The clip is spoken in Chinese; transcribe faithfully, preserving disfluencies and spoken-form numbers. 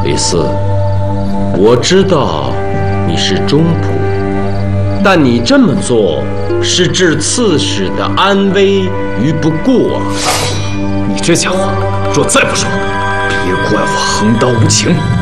李斯，我知道你是忠仆，但你这么做是置刺史的安危于不顾啊！ 你这家伙，若再不说，别怪我横刀无情。